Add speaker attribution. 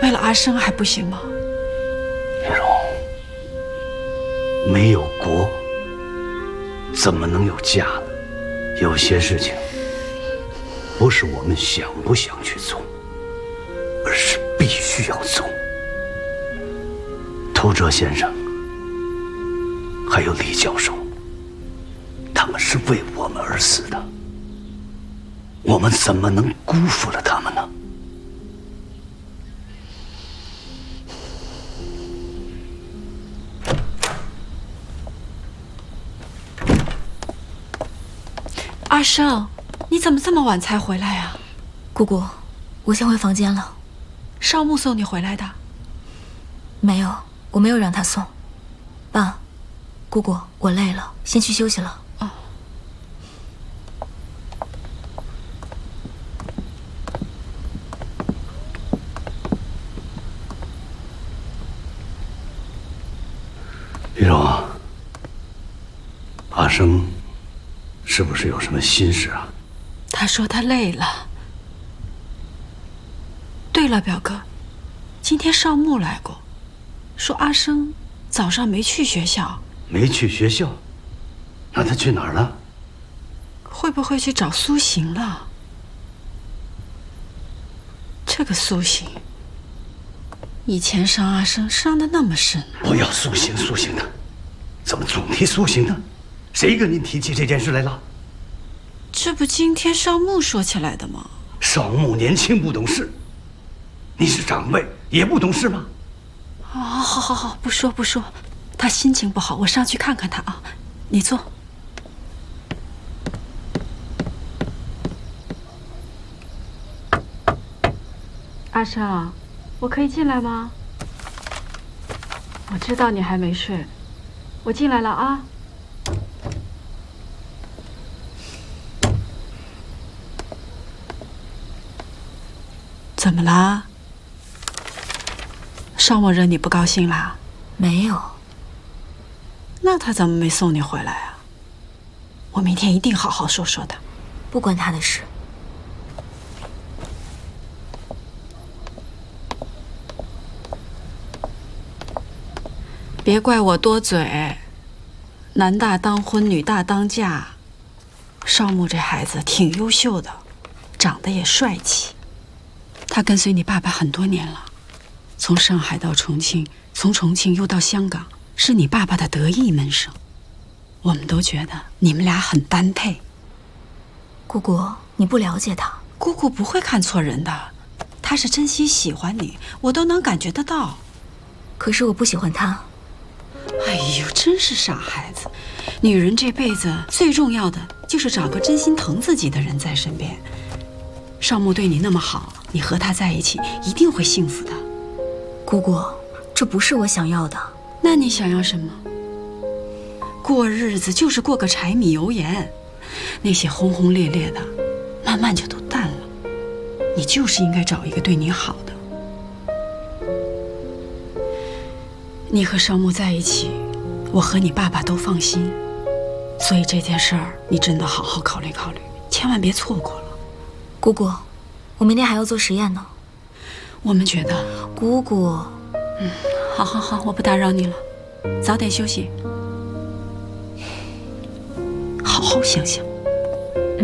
Speaker 1: 为了阿生还不行吗？
Speaker 2: 玉荣，没有国，怎么能有家呢？有些事情，不是我们想不想去做，而是必须要做。涂哲先生，还有李教授，他们是为我们而死的，我们怎么能辜负了他们呢？
Speaker 1: 阿生，你怎么这么晚才回来呀？
Speaker 3: 姑姑，我先回房间了。
Speaker 1: 少木送你回来的？
Speaker 3: 没有，我没有让他送。爸，姑姑，我累了，先去休息了。
Speaker 1: 哦。
Speaker 2: 玉荣啊，阿生是不是有什么心事啊？
Speaker 1: 他说他累了。对了，表哥，今天少木来过，说阿生早上没去学校。
Speaker 2: 没去学校？那他去哪儿了？
Speaker 1: 会不会去找苏醒了？这个苏醒，以前伤阿生伤得那么深。
Speaker 2: 不要苏醒苏醒的，怎么总提苏醒呢？谁跟您提起这件事来了？
Speaker 1: 这不今天少木说起来的吗？
Speaker 2: 少木年轻不懂事，你是长辈也不懂事吗？
Speaker 1: 好，不说，他心情不好，我上去看看他啊。你坐。阿生，我可以进来吗？我知道你还没睡，我进来了啊。怎么啦？少木惹你不高兴啦？
Speaker 3: 没有。
Speaker 1: 那他怎么没送你回来啊？我明天一定好好说说他。
Speaker 3: 不关他的事。
Speaker 1: 别怪我多嘴，男大当婚，女大当嫁。少木这孩子挺优秀的，长得也帅气。他跟随你爸爸很多年了，从上海到重庆，从重庆又到香港，是你爸爸的得意门生。我们都觉得你们俩很般配。
Speaker 3: 姑姑，你不了解他。
Speaker 1: 姑姑不会看错人的，他是真心喜欢你，我都能感觉得到。
Speaker 3: 可是我不喜欢他。
Speaker 1: 哎呦，真是傻孩子！女人这辈子最重要的就是找个真心疼自己的人在身边。少木对你那么好，你和他在一起一定会幸福的。
Speaker 3: 姑姑，这不是我想要的。
Speaker 1: 那你想要什么？过日子就是过个柴米油盐，那些轰轰烈烈的，慢慢就都淡了。你就是应该找一个对你好的。你和少木在一起，我和你爸爸都放心。所以这件事儿，你真的好好考虑考虑，千万别错过了。
Speaker 3: 姑姑，我明天还要做实验呢。
Speaker 1: 我们觉得，
Speaker 3: 姑姑，
Speaker 1: 好，我不打扰你了，早点休息，好好想想。